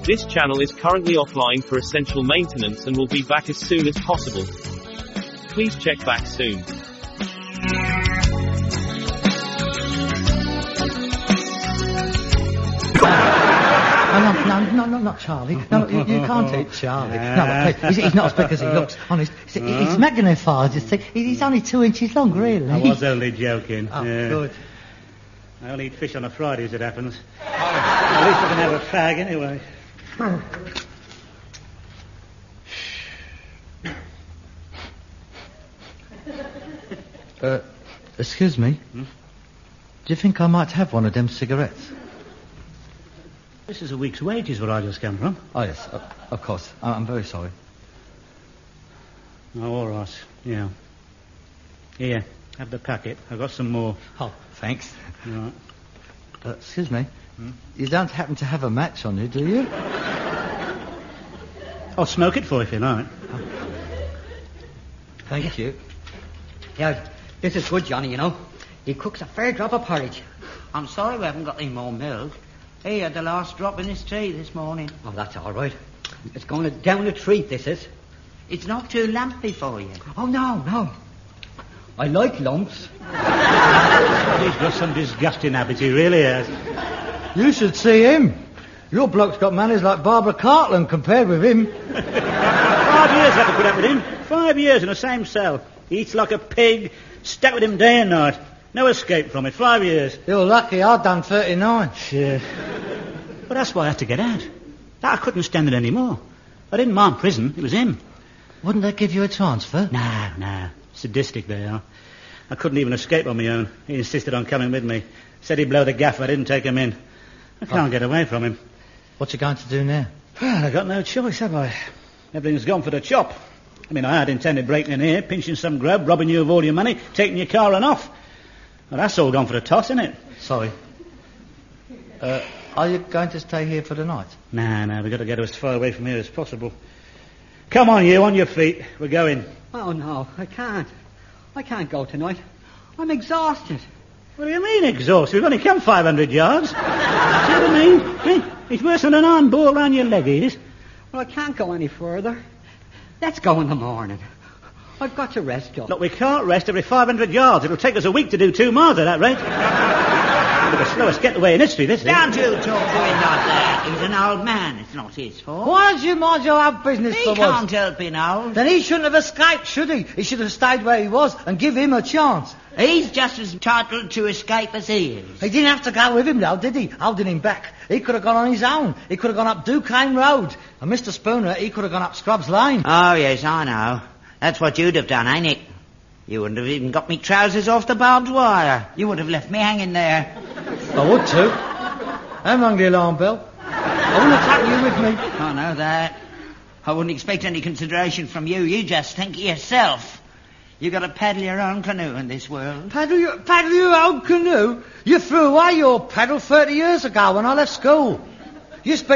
This channel is currently offline for essential maintenance and will be back as soon as possible. Please check back soon. No, not Charlie. No, you can't eat Charlie. No, please, he's not as big as he looks, honest. He's magnified, you see. He's only 2 inches long, really. I was only joking. Oh, good. I only eat fish on a Friday, as it happens. At least I can have a fag anyway. Excuse me? Do you think I might have one of them cigarettes? This is a week's wages where I just come from. Oh, yes, of course. I'm very sorry. Oh, all right. Yeah. Here, have the packet. I've got some more. Oh, thanks. Right. Excuse me? You don't happen to have a match on you, do you? I'll smoke it for you if you like. Thank you. Yeah, this is good, Johnny, you know. He cooks a fair drop of porridge. I'm sorry we haven't got any more milk. He had the last drop in his tea this morning. Oh, that's all right. It's going down a treat, this is. It's not too lumpy for you. Oh, no. I like lumps. He's got some disgusting habits, he really has. You should see him. Your bloke's got manners like Barbara Cartland compared with him. 5 years I have to put up with him. 5 years in the same cell. He eats like a pig, stuck with him day and night. No escape from it. 5 years. You're lucky I've done 39. Yeah. But that's why I had to get out. I couldn't stand it anymore. I didn't mind prison. It was him. Wouldn't they give you a transfer? No. Sadistic they are. I couldn't even escape on my own. He insisted on coming with me. Said he'd blow the gaff if I didn't take him in. I can't get away from him. What you going to do now? Well, I got no choice, have I? Everything's gone for the chop. I mean, I had intended breaking in here, pinching some grub, robbing you of all your money, taking your car and off. Well, that's all gone for the toss, isn't it? Sorry. Are you going to stay here for the night? No, we've got to get as far away from here as possible. Come on, you, on your feet. We're going. Oh, no, I can't. I can't go tonight. I'm exhausted. What do you mean, exhausted? We've only come 500 yards. See what I mean? Hey, it's worse than an iron ball round your leg, it is. Well, I can't go any further. Let's go in the morning. I've got to rest, Joe. Look, we can't rest every 500 yards. It'll take us a week to do 2 miles at that rate. It'll be the slowest getaway in history, this is. Don't you talk to him like that. He's an old man. It's not his fault. Why don't you mind your own business He for can't once? help being old. Then he shouldn't have escaped, should he? He should have stayed where he was and give him a chance. He's just as entitled to escape as he is. He didn't have to go with him, though, did he? Holding him back. He could have gone on his own. He could have gone up Duquesne Road. And Mr. Spooner, he could have gone up Scrubs Lane. Oh, yes, I know. That's what you'd have done, ain't it? You wouldn't have even got me trousers off the barbed wire. You would have left me hanging there. I would too. How rung the alarm bell? I wouldn't have taken you with me. I know that. I wouldn't expect any consideration from you. You just think of yourself. You got to paddle your own canoe in this world. Paddle your own canoe? You threw away your paddle 30 years ago when I left school. You spent